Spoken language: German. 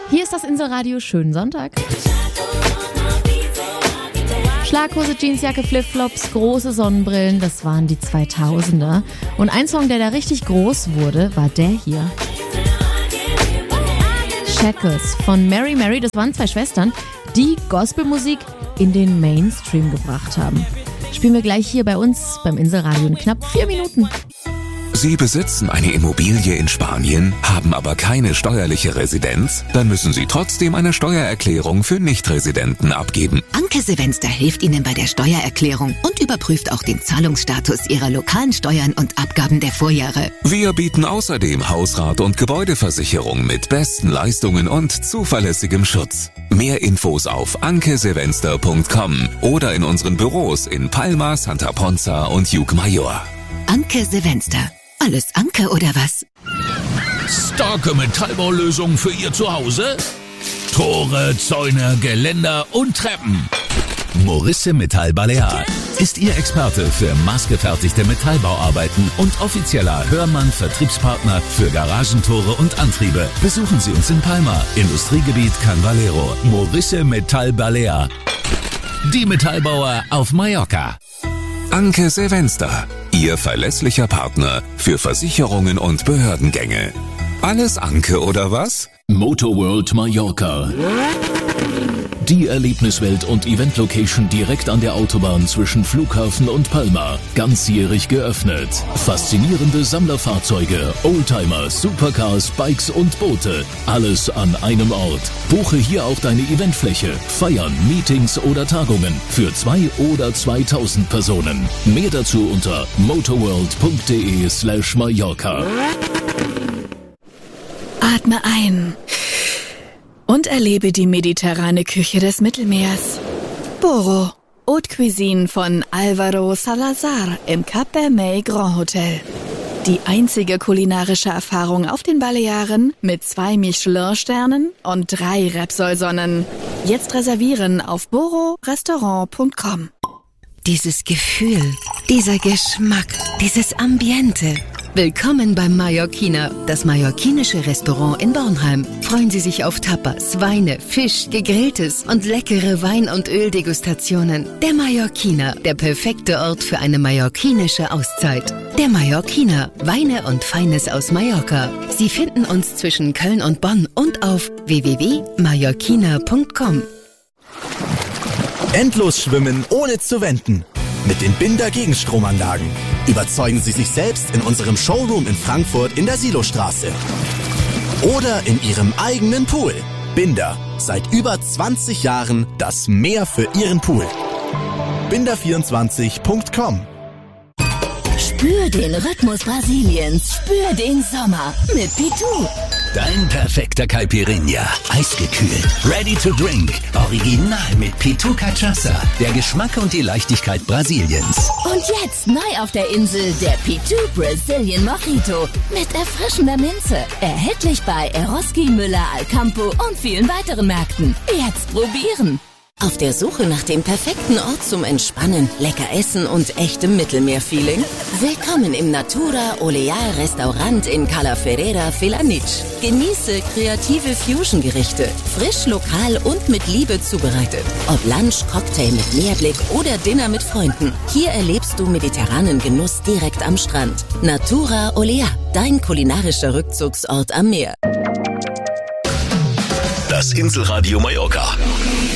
Hier ist das Inselradio. Schönen Sonntag. Schlaghose, Jeansjacke, Flipflops, große Sonnenbrillen, das waren die 2000er. Und ein Song, der da richtig groß wurde, war der hier. Shackles von Mary Mary, das waren 2 Schwestern, die Gospelmusik in den Mainstream gebracht haben. Spielen wir gleich hier bei uns beim Inselradio in knapp 4 Minuten. Sie besitzen eine Immobilie in Spanien, haben aber keine steuerliche Residenz? Dann müssen Sie trotzdem eine Steuererklärung für Nichtresidenten abgeben. Anke Sevenster hilft Ihnen bei der Steuererklärung und überprüft auch den Zahlungsstatus Ihrer lokalen Steuern und Abgaben der Vorjahre. Wir bieten außerdem Hausrat- und Gebäudeversicherung mit besten Leistungen und zuverlässigem Schutz. Mehr Infos auf ankesevenster.com oder in unseren Büros in Palma, Santa Ponza und Llucmajor. Anke Sevenster. Alles Anke oder was? Starke Metallbaulösung für Ihr Zuhause? Tore, Zäune, Geländer und Treppen. Morisse Metall Balear ist Ihr Experte für maßgefertigte Metallbauarbeiten und offizieller Hörmann-Vertriebspartner für Garagentore und Antriebe. Besuchen Sie uns in Palma, Industriegebiet Can Valero. Morisse Metall Balear. Die Metallbauer auf Mallorca. Anke Sevenster, Ihr verlässlicher Partner für Versicherungen und Behördengänge. Alles Anke oder was? Motorworld Mallorca. Die Erlebniswelt und Event-Location direkt an der Autobahn zwischen Flughafen und Palma. Ganzjährig geöffnet. Faszinierende Sammlerfahrzeuge, Oldtimer, Supercars, Bikes und Boote. Alles an einem Ort. Buche hier auch deine Eventfläche, Feiern, Meetings oder Tagungen für 2 oder 2000 Personen. Mehr dazu unter motorworld.de/Mallorca. Atme ein und erlebe die mediterrane Küche des Mittelmeers. Boro, Haute Cuisine von Alvaro Salazar im Cap Bermeja Grand Hotel. Die einzige kulinarische Erfahrung auf den Balearen mit 2 Michelin-Sternen und 3 Repsol-Sonnen. Jetzt reservieren auf bororestaurant.com. Dieses Gefühl, dieser Geschmack, dieses Ambiente. Willkommen beim Mallorquiner, das mallorquinische Restaurant in Bornheim. Freuen Sie sich auf Tapas, Weine, Fisch, Gegrilltes und leckere Wein- und Öldegustationen. Der Mallorquiner, der perfekte Ort für eine mallorquinische Auszeit. Der Mallorquiner, Weine und Feines aus Mallorca. Sie finden uns zwischen Köln und Bonn und auf www.mallorquiner.com. Endlos schwimmen ohne zu wenden. Mit den Binder Gegenstromanlagen. Überzeugen Sie sich selbst in unserem Showroom in Frankfurt in der Silostraße. Oder in Ihrem eigenen Pool. Binder. Seit über 20 Jahren das Meer für Ihren Pool. Binder24.com. Spür den Rhythmus Brasiliens. Spür den Sommer mit Pitu. Dein perfekter Caipirinha. Eisgekühlt. Ready to drink. Original mit Pitu Cachaça. Der Geschmack und die Leichtigkeit Brasiliens. Und jetzt neu auf der Insel der Pitu Brazilian Mojito. Mit erfrischender Minze. Erhältlich bei Eroski, Müller, Alcampo und vielen weiteren Märkten. Jetzt probieren. Auf der Suche nach dem perfekten Ort zum Entspannen, lecker essen und echtem Mittelmeerfeeling? Willkommen im Natura Olear Restaurant in Cala Ferreira Felanitx. Genieße kreative Fusion-Gerichte, frisch, lokal und mit Liebe zubereitet. Ob Lunch, Cocktail mit Meerblick oder Dinner mit Freunden. Hier erlebst du mediterranen Genuss direkt am Strand. Natura Olear, dein kulinarischer Rückzugsort am Meer. Das Inselradio Mallorca.